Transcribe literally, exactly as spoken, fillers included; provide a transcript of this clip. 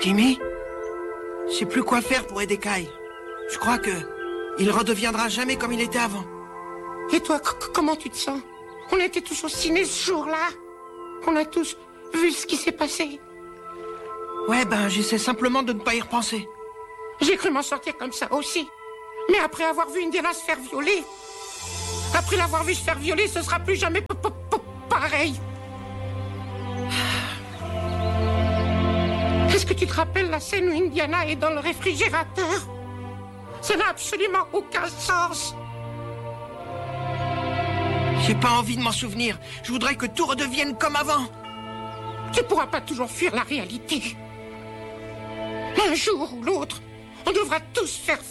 Timmy, je sais plus quoi faire pour aider Kai. Je crois que il redeviendra jamais comme il était avant. Et toi, c- comment tu te sens? On était tous au ciné ce jour-là. On a tous vu ce qui s'est passé. Ouais, ben, j'essaie simplement de ne pas y repenser. J'ai cru m'en sortir comme ça aussi. Mais après avoir vu Indiana se faire violer, après l'avoir vu se faire violer, ce sera plus jamais p- p- p- pareil. Est-ce que tu te rappelles la scène où Indiana est dans le réfrigérateur? Ça n'a absolument aucun sens. J'ai pas envie de m'en souvenir. Je voudrais que tout redevienne comme avant. Tu pourras pas toujours fuir la réalité. Un jour ou l'autre, on devra tous faire